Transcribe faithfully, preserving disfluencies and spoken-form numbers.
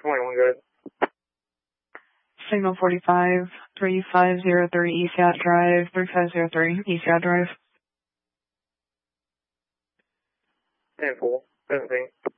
twenty-one, good. Signal forty-five, three five zero three East Yacht Drive, three five zero three East Yacht Drive. ten four, seventeen.